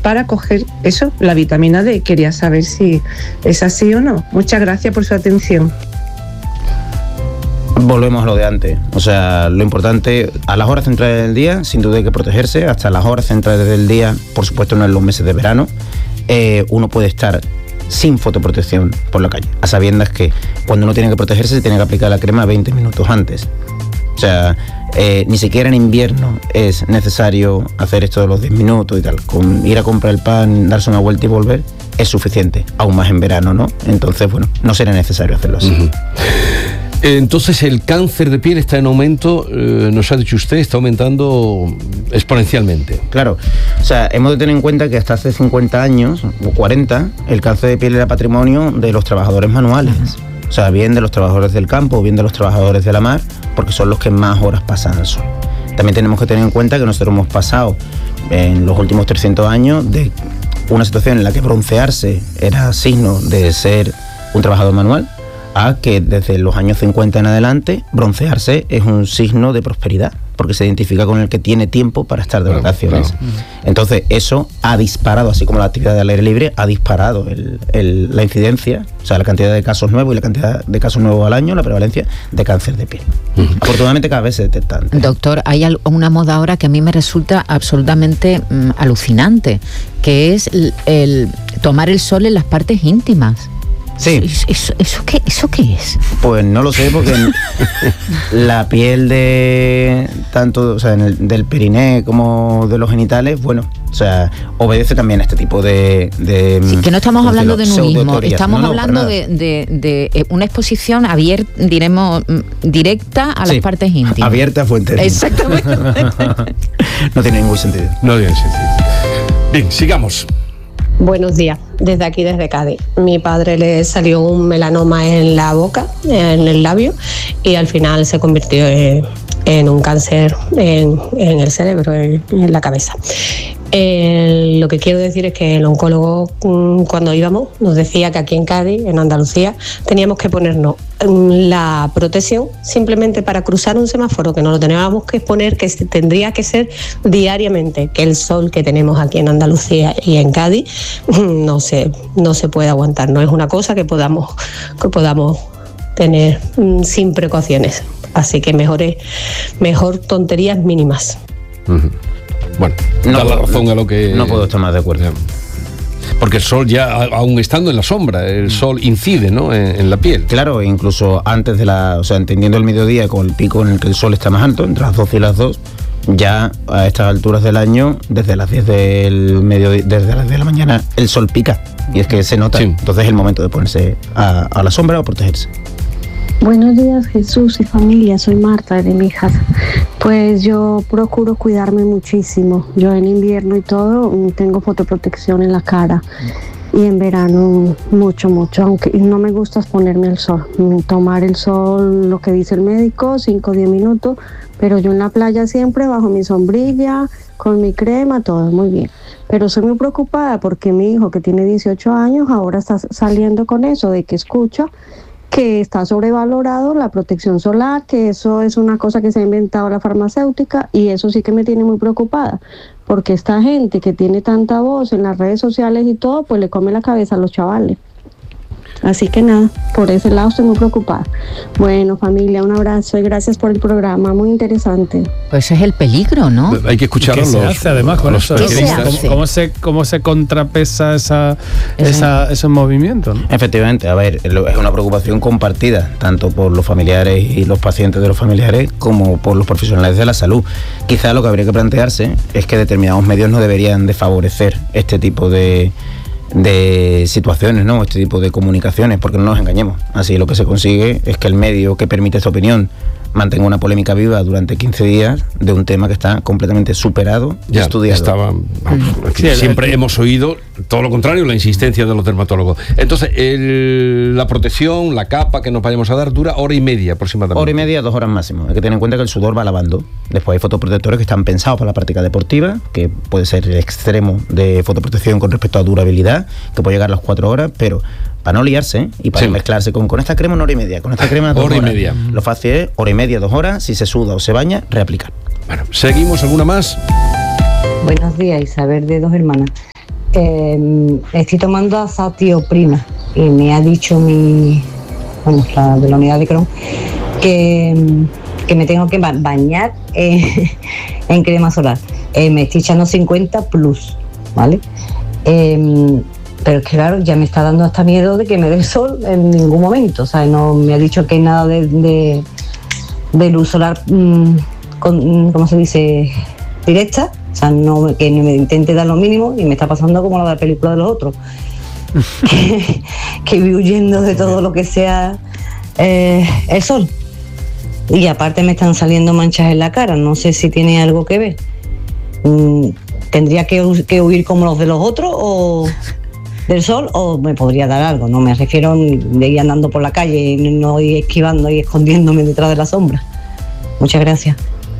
para coger eso, la vitamina D. Quería saber si es así o no. Muchas gracias por su atención. Volvemos a lo de antes, o sea, lo importante, a las horas centrales del día, sin duda hay que protegerse, hasta las horas centrales del día, por supuesto no en los meses de verano, uno puede estar sin fotoprotección por la calle, a sabiendas que cuando uno tiene que protegerse se tiene que aplicar la crema 20 minutos antes. O sea, ni siquiera en invierno es necesario hacer esto de los 10 minutos y tal. Con ir a comprar el pan, darse una vuelta y volver es suficiente, aún más en verano, ¿no? Entonces, bueno, no será necesario hacerlo así. Uh-huh. Entonces el cáncer de piel está en aumento, nos ha dicho usted, está aumentando exponencialmente. Claro, o sea, hemos de tener en cuenta que hasta hace 50 años o 40 el cáncer de piel era patrimonio de los trabajadores manuales. Uh-huh. O sea, bien de los trabajadores del campo o bien de los trabajadores de la mar, porque son los que más horas pasan al sol. También tenemos que tener en cuenta que nosotros hemos pasado en los últimos 300 años de una situación en la que broncearse era signo de ser un trabajador manual, a que desde los años 50 en adelante broncearse es un signo de prosperidad, porque se identifica con el que tiene tiempo para estar de vacaciones. Claro. Entonces eso ha disparado, así como la actividad del aire libre, ha disparado la incidencia, o sea, la cantidad de casos nuevos y la cantidad de casos nuevos al año, la prevalencia de cáncer de piel. Uh-huh. Afortunadamente cada vez se detecta antes. Doctor, hay una moda ahora que a mí me resulta absolutamente alucinante, que es el tomar el sol en las partes íntimas. Sí. ¿Eso qué es? Pues no lo sé, porque la piel de tanto, o sea, del periné como de los genitales, bueno, o sea, obedece también a este tipo de sí, que no estamos hablando de nudismo, estamos hablando de una exposición abierta, diremos, directa a las partes íntimas. Abierta a fuentes. Exactamente. No tiene ningún sentido. No tiene sentido. Bien, sigamos. Buenos días, desde Cádiz. Mi padre le salió un melanoma en la boca, en el labio, y al final se convirtió en un cáncer en el cerebro, en la cabeza. Lo que quiero decir es que el oncólogo, cuando íbamos, nos decía que aquí en Cádiz, en Andalucía, teníamos que ponernos la protección simplemente para cruzar un semáforo, que no lo teníamos que poner, que tendría que ser diariamente, que el sol que tenemos aquí en Andalucía y en Cádiz no se puede aguantar, no es una cosa que podamos tener sin precauciones, así que mejor tonterías mínimas. Uh-huh. Bueno, da la razón a lo que... No puedo estar más de acuerdo. Porque el sol ya, aún estando en la sombra, el sol incide, ¿no?, en la piel. Claro, incluso antes o sea, entendiendo el mediodía con el pico en el que el sol está más alto, entre las 12 y las 2, ya a estas alturas del año, desde las 10 del mediodía, desde las 10 de la mañana, el sol pica. Y es que se nota. Sí. Entonces es el momento de ponerse a la sombra o protegerse. Buenos días, Jesús y familia, soy Marta de Mijas. Pues yo procuro cuidarme muchísimo. Yo en invierno y todo tengo fotoprotección en la cara y en verano mucho, aunque no me gusta exponerme al sol. Tomar el sol, lo que dice el médico, 5 o 10 minutos, pero yo en la playa siempre bajo mi sombrilla, con mi crema, todo muy bien. Pero soy muy preocupada porque mi hijo, que tiene 18 años, ahora está saliendo con eso de que escucha que está sobrevalorado la protección solar, que eso es una cosa que se ha inventado la farmacéutica, y eso sí que me tiene muy preocupada, porque esta gente que tiene tanta voz en las redes sociales y todo, pues le come la cabeza a los chavales. Así que nada, por ese lado estoy muy preocupada. Bueno, familia, un abrazo y gracias por el programa, muy interesante. Pues ese es el peligro, ¿no? Hay que escuchar ¿Qué se hace además con eso? ¿Cómo se contrapesa ese movimiento, ¿no? Efectivamente, a ver, es una preocupación compartida, tanto por los familiares y los pacientes de los familiares, como por los profesionales de la salud. Quizá lo que habría que plantearse es que determinados medios no deberían de favorecer este tipo de situaciones, ¿no?, este tipo de comunicaciones, porque no nos engañemos. Así lo que se consigue es que el medio que permite esta opinión mantenga una polémica viva durante 15 días de un tema que está completamente superado y estudiado. Siempre hemos oído todo lo contrario, la insistencia de los dermatólogos. Entonces, la protección, la capa que nos vayamos a dar dura 1:30 aproximadamente. 1:30, 2 horas máximo. Hay que tener en cuenta que el sudor va lavando. Después hay fotoprotectores que están pensados para la práctica deportiva, que puede ser el extremo de fotoprotección con respecto a durabilidad, que puede llegar a las 4 horas, pero para no liarse y para mezclarse con esta crema 1:30, con esta crema 2 horas. 1:30. Lo fácil es 1:30, 2 horas, si se suda o se baña, reaplicar. Bueno, seguimos, ¿alguna más? Buenos días, Isabel de Dos Hermanas. estoy tomando azatioprina y me ha dicho la de la unidad de Crohn que me tengo que bañar en crema solar. Me estoy echando 50 plus, ¿vale? Pero es que claro, ya me está dando hasta miedo de que me dé el sol en ningún momento. O sea, no me ha dicho que nada de luz solar, ¿cómo se dice? Directa. O sea, que me intente dar lo mínimo, y me está pasando como la película de los otros. que voy huyendo de todo lo que sea el sol. Y aparte me están saliendo manchas en la cara. No sé si tiene algo que ver. ¿Tendría que huir como los de los otros o del sol, o me podría dar algo? No me refiero de ir andando por la calle y no ir esquivando y escondiéndome detrás de la sombra. Muchas gracias.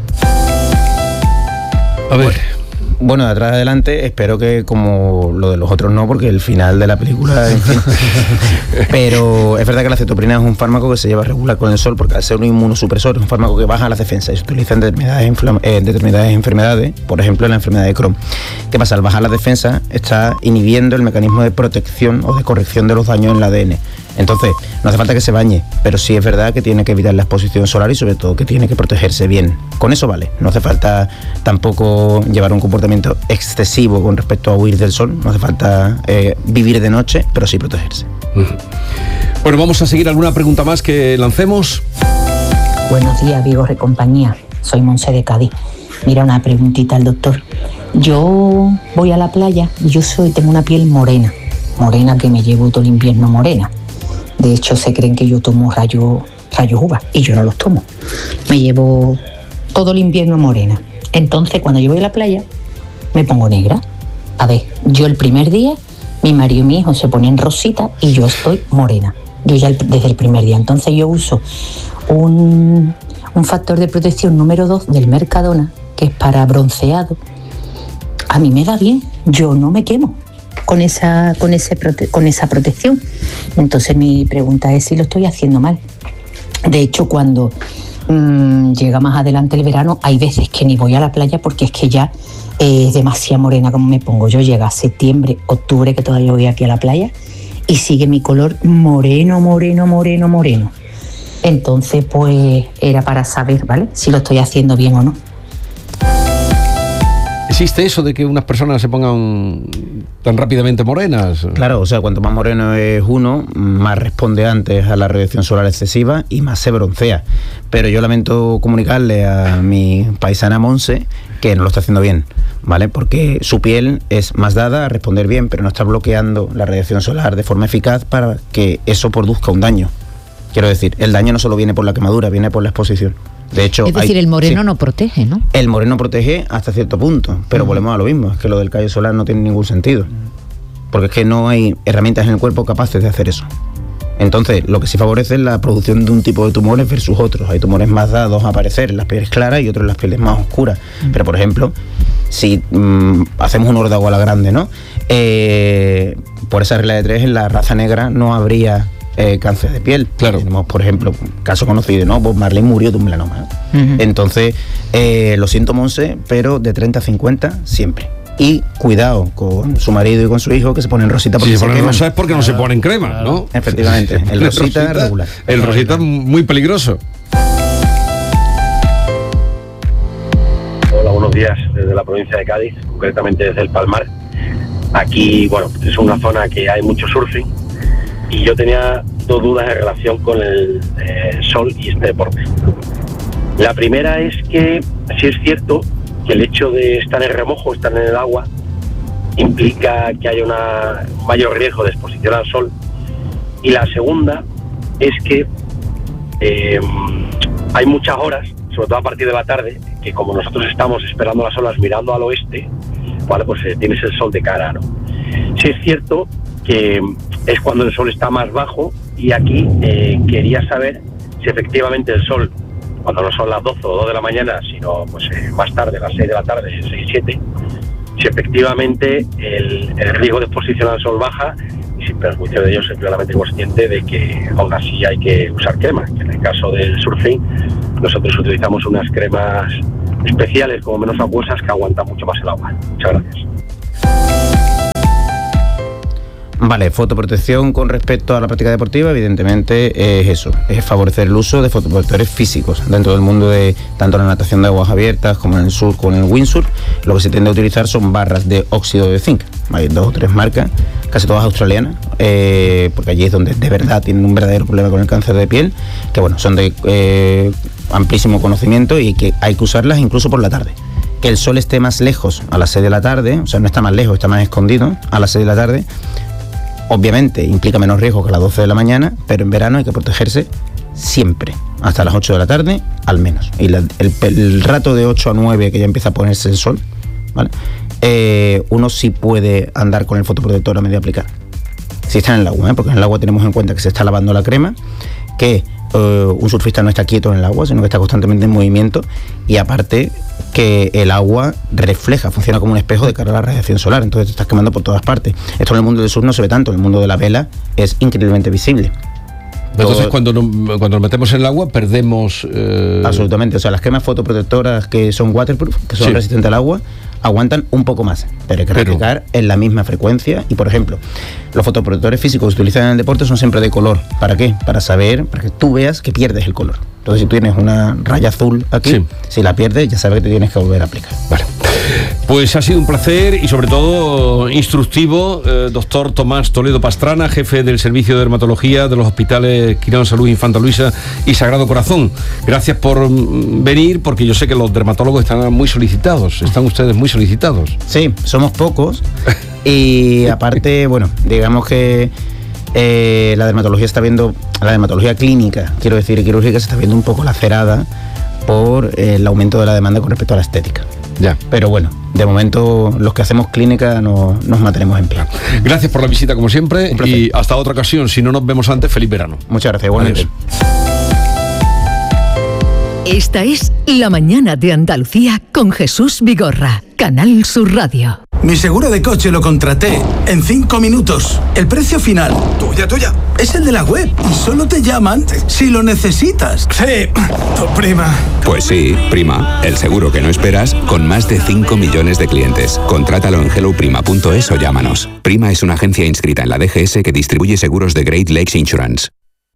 A ver. Bueno, de atrás adelante, espero que como lo de los otros no, porque el final de la película, en fin. Pero es verdad que la acetoprina es un fármaco que se lleva regular con el sol, porque al ser un inmunosupresor es un fármaco que baja las defensas y se utiliza en determinadas enfermedades, por ejemplo en la enfermedad de Crohn. ¿Qué pasa? Al bajar las defensas está inhibiendo el mecanismo de protección o de corrección de los daños en el ADN. Entonces, no hace falta que se bañe, pero sí es verdad que tiene que evitar la exposición solar y sobre todo que tiene que protegerse bien. Con eso vale, no hace falta tampoco llevar un comportamiento excesivo con respecto a huir del sol, no hace falta vivir de noche, pero sí protegerse. Bueno, vamos a seguir alguna pregunta más que lancemos. Buenos días, Vigor y compañía, soy Monse de Cádiz. Mira, una preguntita al doctor. Yo voy a la playa y tengo una piel morena que me llevo todo el invierno morena. De hecho, se creen que yo tomo rayos uva y yo no los tomo. Me llevo todo el invierno morena. Entonces, cuando yo voy a la playa, me pongo negra. A ver, yo el primer día, mi marido y mi hijo se ponen rosita y yo estoy morena. Yo ya desde el primer día. Entonces yo uso un factor de protección número 2 del Mercadona, que es para bronceado. A mí me va bien, yo no me quemo con esa protección. Entonces mi pregunta es si lo estoy haciendo mal. De hecho, cuando llega más adelante el verano, hay veces que ni voy a la playa porque es que ya es demasiado morena como me pongo. Yo llega septiembre, octubre, que todavía voy aquí a la playa, y sigue mi color moreno. Entonces, pues era para saber, ¿vale?, si lo estoy haciendo bien o no. ¿Existe eso de que unas personas se pongan tan rápidamente morenas? Claro, o sea, cuanto más moreno es uno, más responde antes a la radiación solar excesiva y más se broncea. Pero yo lamento comunicarle a mi paisana Monse que no lo está haciendo bien, ¿vale? Porque su piel es más dada a responder bien, pero no está bloqueando la radiación solar de forma eficaz para que eso produzca un daño. Quiero decir, el daño no solo viene por la quemadura, viene por la exposición. De hecho, es decir, el moreno no protege, ¿no? El moreno protege hasta cierto punto, pero volvemos a lo mismo, es que lo del callo solar no tiene ningún sentido, porque es que no hay herramientas en el cuerpo capaces de hacer eso. Entonces, lo que sí favorece es la producción de un tipo de tumores versus otros. Hay tumores más dados a aparecer en las pieles claras y otros en las pieles más oscuras. Pero, por ejemplo, si hacemos un órdago a la grande, ¿no? Por esa regla de 3, en la raza negra no habría cáncer de piel. Claro. Tenemos, por ejemplo, un caso conocido, ¿no? Bob Marley murió de un melanoma. Entonces, lo siento, Monse, pero de 30 a 50 siempre. Y cuidado con su marido y con su hijo, que se ponen rosita porque se queman. Rosa es porque no se ponen crema, ¿no? Efectivamente, el rosita regular. El rosita es muy peligroso. Hola, buenos días, desde la provincia de Cádiz, concretamente desde el Palmar. Aquí, bueno, es una zona que hay mucho surfing y yo tenía dos dudas en relación con el sol y este deporte. La primera es que si es cierto que el hecho de estar en remojo, estar en el agua, implica que haya un mayor riesgo de exposición al sol. Y la segunda es que hay muchas horas, sobre todo a partir de la tarde, que como nosotros estamos esperando las olas mirando al oeste, vale, pues tienes el sol de cara, ¿no? Sí es cierto que es cuando el sol está más bajo, y aquí quería saber si efectivamente el sol, cuando no son las 12 o 2 de la mañana, sino pues más tarde, las 6 de la tarde, 6, 7, si efectivamente el riesgo de exposición al sol baja, y sin perjuicio de ello soy claramente consciente de que aún así hay que usar crema, que en el caso del surfing nosotros utilizamos unas cremas especiales como menos acuosas que aguantan mucho más el agua. Muchas gracias. Vale, fotoprotección con respecto a la práctica deportiva, evidentemente es eso, es favorecer el uso de fotoprotectores físicos. Dentro del mundo de tanto la natación de aguas abiertas como en el surf, como en el windsurf, lo que se tiende a utilizar son barras de óxido de zinc. Hay 2 o 3 marcas, casi todas australianas, porque allí es donde de verdad tienen un verdadero problema con el cáncer de piel, que bueno, son de amplísimo conocimiento y que hay que usarlas incluso por la tarde. Que el sol esté más lejos a las 6 de la tarde, o sea, no está más lejos, está más escondido a las 6 de la tarde, obviamente implica menos riesgo que a las 12 de la mañana, pero en verano hay que protegerse siempre, hasta las 8 de la tarde al menos. Y el rato de 8 a 9 que ya empieza a ponerse el sol, ¿vale? Uno sí puede andar con el fotoprotector a medio aplicar. Si está en el agua, porque en el agua tenemos en cuenta que se está lavando la crema, que un surfista no está quieto en el agua, sino que está constantemente en movimiento, y aparte que el agua refleja, funciona como un espejo de cara a la radiación solar, entonces te estás quemando por todas partes. Esto en el mundo del surf no se ve tanto, en el mundo de la vela es increíblemente visible. Entonces cuando nos metemos en el agua perdemos... Absolutamente, o sea, las cremas fotoprotectoras que son waterproof, que son resistentes al agua, aguantan un poco más, pero hay que replicar en la misma frecuencia. Y por ejemplo, los fotoprotectores físicos que se utilizan en el deporte son siempre de color. ¿Para qué? Para que tú veas que pierdes el color. Entonces, si tú tienes una raya azul aquí, si la pierdes, ya sabes que te tienes que volver a aplicar. Vale. Pues ha sido un placer y sobre todo instructivo, doctor Tomás Toledo Pastrana, jefe del Servicio de Dermatología de los Hospitales Quirón Salud Infanta Luisa y Sagrado Corazón. Gracias por venir, porque yo sé que los dermatólogos están muy solicitados, están ustedes muy solicitados. Sí, somos pocos y aparte, bueno, digamos que la dermatología clínica, quiero decir, y quirúrgica, se está viendo un poco lacerada por el aumento de la demanda con respecto a la estética. Ya. Pero bueno, de momento los que hacemos clínica nos mantenemos en pie. Gracias por la visita como siempre y hasta otra ocasión. Si no nos vemos antes, feliz verano. Muchas gracias, igualmente. Esta es La Mañana de Andalucía con Jesús Vigorra, Canal Sur Radio. Mi seguro de coche lo contraté en 5 minutos. El precio final, tuya, es el de la web y solo te llaman si lo necesitas. Sí, tu prima. Pues sí, prima, el seguro que no esperas con más de 5 millones de clientes. Contrátalo en helloprima.es o llámanos. Prima es una agencia inscrita en la DGS que distribuye seguros de Great Lakes Insurance.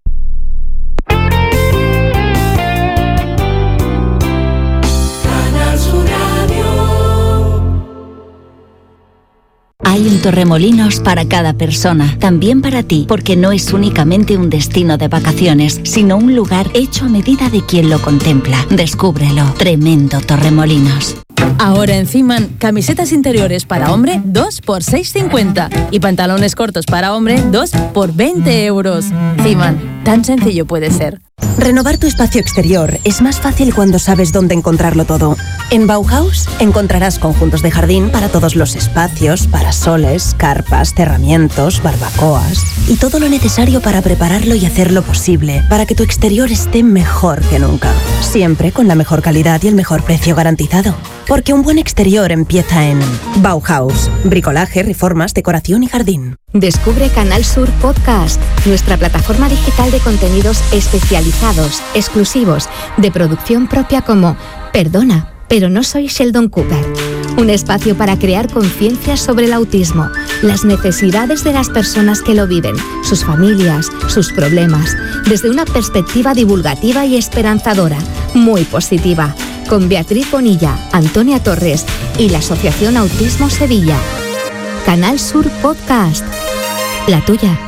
Hay un Torremolinos para cada persona, también para ti, porque no es únicamente un destino de vacaciones, sino un lugar hecho a medida de quien lo contempla. Descúbrelo. Tremendo Torremolinos. Ahora en Ciman, camisetas interiores para hombre 2 por 6,50 y pantalones cortos para hombre 2 por 20 euros. Ciman, tan sencillo puede ser. Renovar tu espacio exterior es más fácil cuando sabes dónde encontrarlo todo. En Bauhaus encontrarás conjuntos de jardín para todos los espacios, parasoles, carpas, cerramientos, barbacoas y todo lo necesario para prepararlo y hacerlo posible, para que tu exterior esté mejor que nunca. Siempre con la mejor calidad y el mejor precio garantizado. Porque un buen exterior empieza en Bauhaus. Bricolaje, reformas, decoración y jardín. Descubre Canal Sur Podcast, nuestra plataforma digital de contenidos especializados, exclusivos, de producción propia como Perdona, pero no soy Sheldon Cooper. Un espacio para crear conciencia sobre el autismo, las necesidades de las personas que lo viven, sus familias, sus problemas, desde una perspectiva divulgativa y esperanzadora, muy positiva, con Beatriz Bonilla, Antonia Torres y la Asociación Autismo Sevilla. Canal Sur Podcast, la tuya.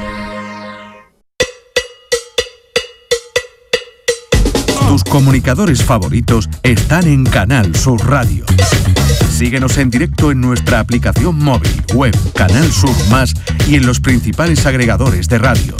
Tus comunicadores favoritos están en Canal Sur Radio. Síguenos en directo en nuestra aplicación móvil, web, Canal Sur Más y en los principales agregadores de radio.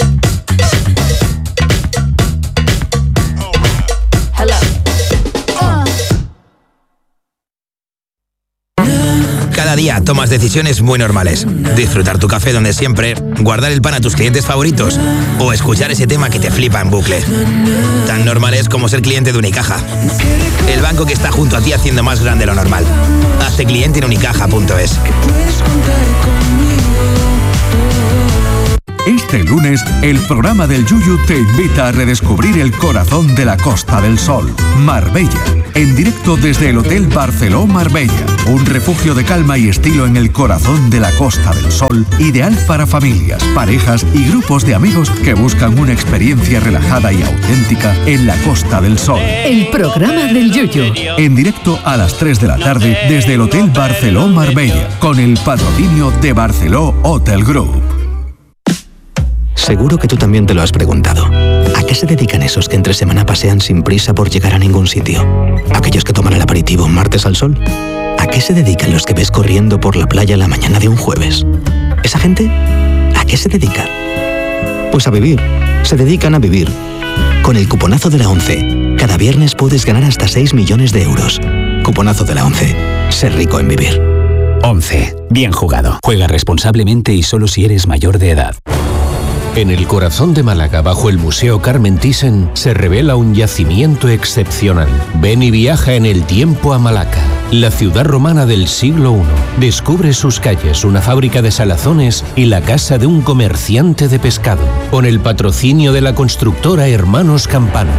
Cada día tomas decisiones muy normales. Disfrutar tu café donde siempre, guardar el pan a tus clientes favoritos o escuchar ese tema que te flipa en bucle. Tan normales como ser cliente de Unicaja. El banco que está junto a ti haciendo más grande lo normal. Hazte cliente en unicaja.es. Este lunes, el programa del Yuyu te invita a redescubrir el corazón de la Costa del Sol, Marbella, en directo desde el Hotel Barceló Marbella, un refugio de calma y estilo en el corazón de la Costa del Sol, ideal para familias, parejas y grupos de amigos que buscan una experiencia relajada y auténtica en la Costa del Sol. El programa del Yuyu. En directo a las 3 de la tarde desde el Hotel Barceló Marbella, con el patrocinio de Barceló Hotel Group. Seguro que tú también te lo has preguntado. ¿A qué se dedican esos que entre semana pasean sin prisa por llegar a ningún sitio? ¿Aquellos que toman el aperitivo un martes al sol? ¿A qué se dedican los que ves corriendo por la playa la mañana de un jueves? ¿Esa gente? ¿A qué se dedica? Pues a vivir. Se dedican a vivir. Con el cuponazo de la 11, cada viernes puedes ganar hasta 6 millones de euros. Cuponazo de la 11. Ser rico en vivir. 11. Bien jugado. Juega responsablemente y solo si eres mayor de edad. En el corazón de Málaga, bajo el Museo Carmen Thyssen, se revela un yacimiento excepcional. Ven y viaja en el tiempo a Malaca, la ciudad romana del siglo I. Descubre sus calles, una fábrica de salazones y la casa de un comerciante de pescado, con el patrocinio de la constructora Hermanos Campano.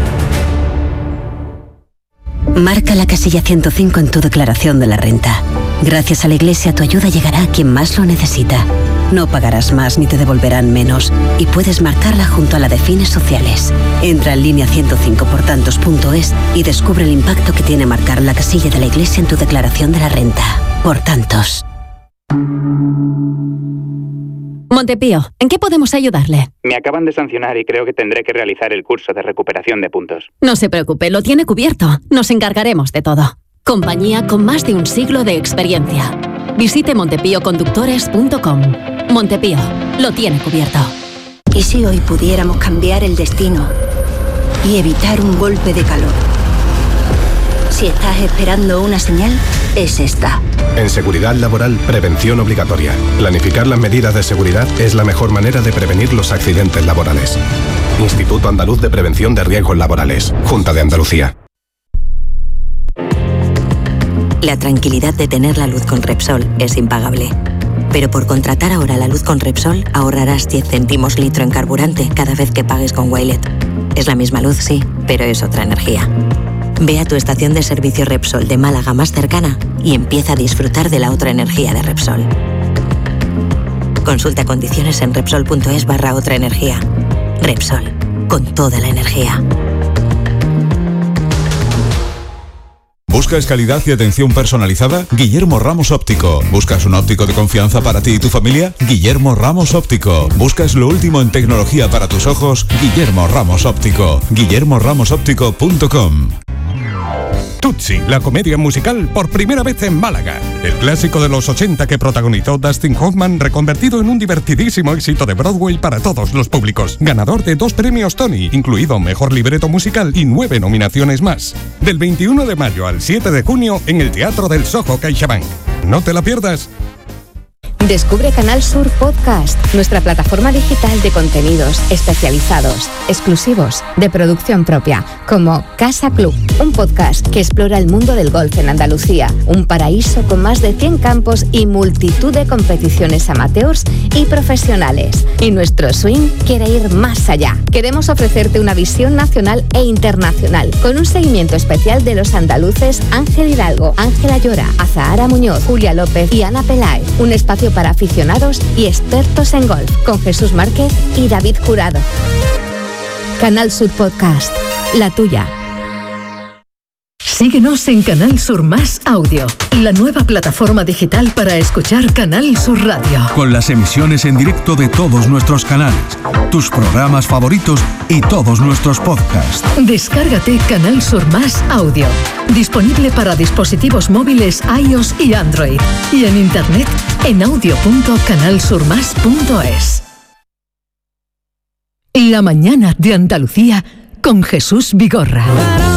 Marca la casilla 105 en tu declaración de la renta. Gracias a la Iglesia, tu ayuda llegará a quien más lo necesita. No pagarás más ni te devolverán menos y puedes marcarla junto a la de fines sociales. Entra en línea105portantos.es y descubre el impacto que tiene marcar la casilla de la Iglesia en tu declaración de la renta. Por tantos. Montepío, ¿en qué podemos ayudarle? Me acaban de sancionar y creo que tendré que realizar el curso de recuperación de puntos. No se preocupe, lo tiene cubierto. Nos encargaremos de todo. Compañía con más de un siglo de experiencia. Visite montepíoconductores.com. Montepío, lo tiene cubierto. ¿Y si hoy pudiéramos cambiar el destino y evitar un golpe de calor? Si estás esperando una señal, es esta. En seguridad laboral, prevención obligatoria. Planificar las medidas de seguridad es la mejor manera de prevenir los accidentes laborales. Instituto Andaluz de Prevención de Riesgos Laborales. Junta de Andalucía. La tranquilidad de tener la luz con Repsol es impagable. Pero por contratar ahora la luz con Repsol, ahorrarás 10 céntimos litro en carburante cada vez que pagues con Wilet. Es la misma luz, sí, pero es otra energía. Ve a tu estación de servicio Repsol de Málaga más cercana y empieza a disfrutar de la otra energía de Repsol. Consulta condiciones en Repsol.es/otra energía. Repsol, con toda la energía. ¿Buscas calidad y atención personalizada? Guillermo Ramos Óptico. ¿Buscas un óptico de confianza para ti y tu familia? Guillermo Ramos Óptico. ¿Buscas lo último en tecnología para tus ojos? Guillermo Ramos Óptico. guillermoramosoptico.com. Tutsi, la comedia musical por primera vez en Málaga. El clásico de los 80 que protagonizó Dustin Hoffman, reconvertido en un divertidísimo éxito de Broadway para todos los públicos. Ganador de 2 premios Tony, incluido Mejor Libreto Musical y 9 nominaciones más. Del 21 de mayo al 7 de junio en el Teatro del Soho CaixaBank. No te la pierdas. Descubre Canal Sur Podcast, nuestra plataforma digital de contenidos especializados, exclusivos, de producción propia, como Casa Club, un podcast que explora el mundo del golf en Andalucía, un paraíso con más de 100 campos y multitud de competiciones amateurs y profesionales. Y nuestro swing quiere ir más allá. Queremos ofrecerte una visión nacional e internacional, con un seguimiento especial de los andaluces Ángel Hidalgo, Ángela Llora, Azahara Muñoz, Julia López y Ana Peláez. Un espacio para aficionados y expertos en golf, con Jesús Márquez y David Jurado. Canal Sur Podcast, la tuya. Síguenos en Canal Sur Más Audio, la nueva plataforma digital para escuchar Canal Sur Radio. Con las emisiones en directo de todos nuestros canales, tus programas favoritos y todos nuestros podcasts. Descárgate Canal Sur Más Audio, disponible para dispositivos móviles iOS y Android, y en internet en audio.canalsurmas.es. La mañana de Andalucía con Jesús Vigorra.